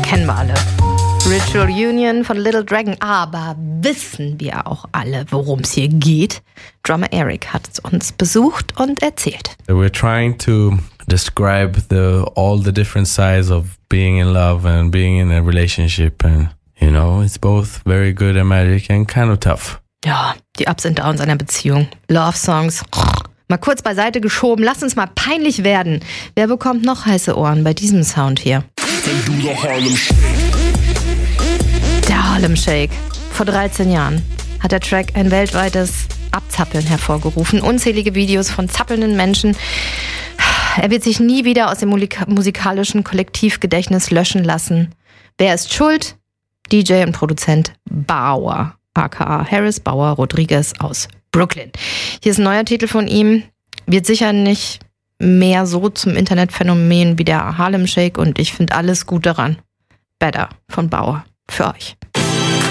kennen wir alle. Ritual Union von Little Dragon. Aber wissen wir auch alle, worum es hier geht? Drummer Eric hat uns besucht und erzählt. We're trying to describe all the different sides of being in love and being in a relationship. And, you know, it's both very good and magic and kind of tough. Ja, die Ups and Downs einer Beziehung. Love-Songs. Mal kurz beiseite geschoben. Lass uns mal peinlich werden. Wer bekommt noch heiße Ohren bei diesem Sound hier? Der Harlem Shake. Vor 13 Jahren hat der Track ein weltweites Abzappeln hervorgerufen. Unzählige Videos von zappelnden Menschen. Er wird sich nie wieder aus dem musikalischen Kollektivgedächtnis löschen lassen. Wer ist schuld? DJ und Produzent Bauer, aka Harris Bauer Rodriguez aus Brooklyn. Hier ist ein neuer Titel von ihm. Wird sicher nicht mehr so zum Internetphänomen wie der Harlem Shake und ich finde alles gut daran. Better von Bauer für euch.